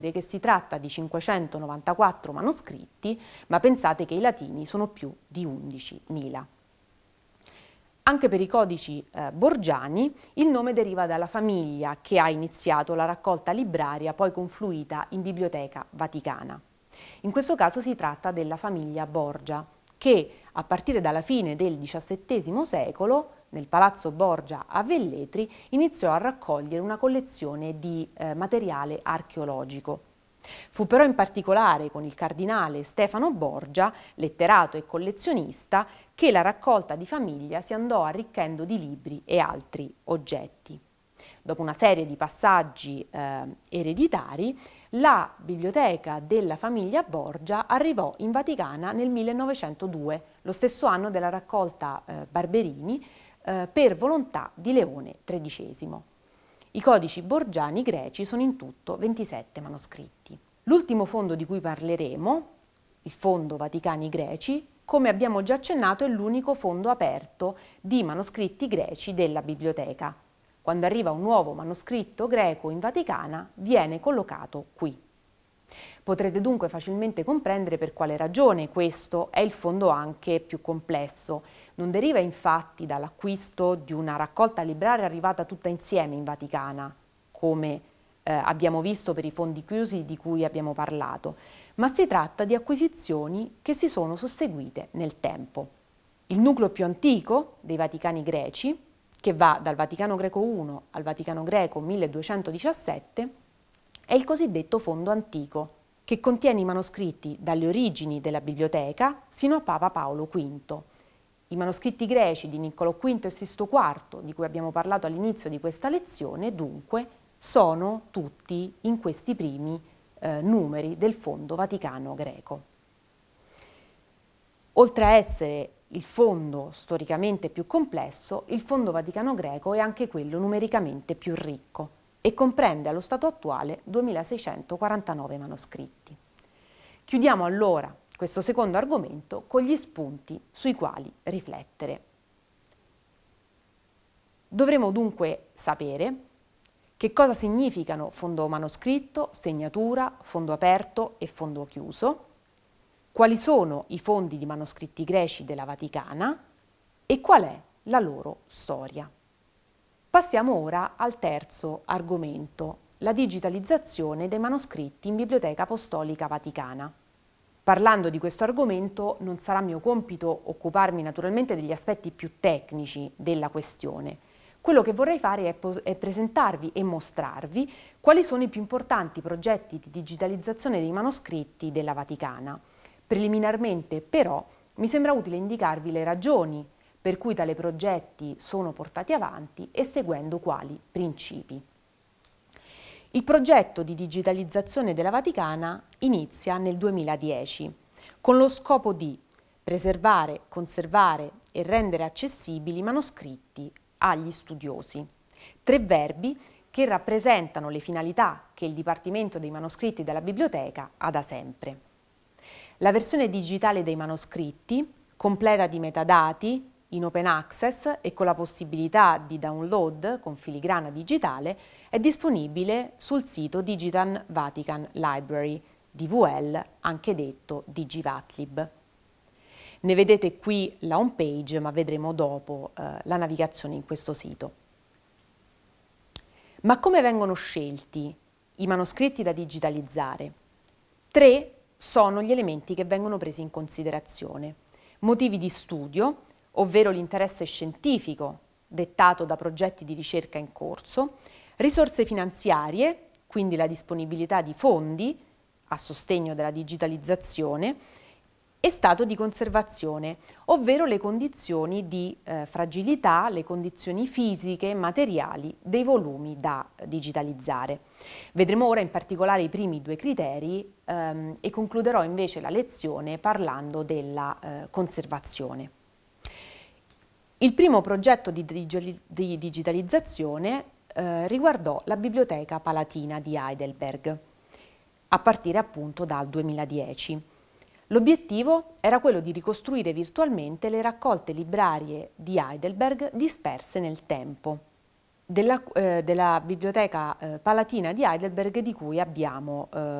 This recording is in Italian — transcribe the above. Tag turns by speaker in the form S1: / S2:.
S1: che si tratta di 594 manoscritti, ma pensate che i latini sono più di 11.000. Anche per i codici borgiani il nome deriva dalla famiglia che ha iniziato la raccolta libraria poi confluita in Biblioteca Vaticana. In questo caso si tratta della famiglia Borgia, che a partire dalla fine del XVII secolo, nel Palazzo Borgia a Velletri, iniziò a raccogliere una collezione di materiale archeologico. Fu però in particolare con il cardinale Stefano Borgia, letterato e collezionista, che la raccolta di famiglia si andò arricchendo di libri e altri oggetti. Dopo una serie di passaggi ereditari, la biblioteca della famiglia Borgia arrivò in Vaticana nel 1902, lo stesso anno della raccolta Barberini, per volontà di Leone XIII. I codici borgiani greci sono in tutto 27 manoscritti. L'ultimo fondo di cui parleremo, il fondo Vaticani Greci, come abbiamo già accennato, è l'unico fondo aperto di manoscritti greci della biblioteca. Quando arriva un nuovo manoscritto greco in Vaticana, viene collocato qui. Potrete dunque facilmente comprendere per quale ragione questo è il fondo anche più complesso. Non deriva infatti dall'acquisto di una raccolta libraria arrivata tutta insieme in Vaticana, come abbiamo visto per i fondi chiusi di cui abbiamo parlato, ma si tratta di acquisizioni che si sono susseguite nel tempo. Il nucleo più antico dei Vaticani greci, che va dal Vaticano Greco I al Vaticano Greco 1217, è il cosiddetto fondo antico, che contiene i manoscritti dalle origini della biblioteca sino a Papa Paolo V. I manoscritti greci di Niccolò V e Sisto IV, di cui abbiamo parlato all'inizio di questa lezione, dunque, sono tutti in questi primi numeri del fondo Vaticano greco. Oltre a essere il fondo storicamente più complesso, il fondo Vaticano greco è anche quello numericamente più ricco e comprende allo stato attuale 2649 manoscritti. Chiudiamo allora questo secondo argomento con gli spunti sui quali riflettere. Dovremo dunque sapere che cosa significano fondo manoscritto, segnatura, fondo aperto e fondo chiuso, quali sono i fondi di manoscritti greci della Vaticana e qual è la loro storia. Passiamo ora al terzo argomento, la digitalizzazione dei manoscritti in Biblioteca Apostolica Vaticana. Parlando di questo argomento non sarà mio compito occuparmi naturalmente degli aspetti più tecnici della questione. Quello che vorrei fare è presentarvi e mostrarvi quali sono i più importanti progetti di digitalizzazione dei manoscritti della Vaticana. Preliminarmente, però, mi sembra utile indicarvi le ragioni per cui tali progetti sono portati avanti e seguendo quali principi. Il progetto di digitalizzazione della Vaticana inizia nel 2010 con lo scopo di preservare, conservare e rendere accessibili i manoscritti agli studiosi. 3 verbi che rappresentano le finalità che il Dipartimento dei Manoscritti della Biblioteca ha da sempre. La versione digitale dei manoscritti, completa di metadati, in open access e con la possibilità di download con filigrana digitale, è disponibile sul sito Digital Vatican Library, DVL, anche detto DigiVatlib. Ne vedete qui la home page, ma vedremo dopo la navigazione in questo sito. Ma come vengono scelti i manoscritti da digitalizzare? 3 sono gli elementi che vengono presi in considerazione. Motivi di studio, ovvero l'interesse scientifico dettato da progetti di ricerca in corso, risorse finanziarie, quindi la disponibilità di fondi a sostegno della digitalizzazione, e stato di conservazione, ovvero le condizioni di fragilità, le condizioni fisiche e materiali dei volumi da digitalizzare. Vedremo ora in particolare i primi 2 criteri e concluderò invece la lezione parlando della conservazione. Il primo progetto di digitalizzazione riguardò la Biblioteca Palatina di Heidelberg, a partire appunto dal 2010. L'obiettivo era quello di ricostruire virtualmente le raccolte librarie di Heidelberg disperse nel tempo. della Biblioteca Palatina di Heidelberg, di cui abbiamo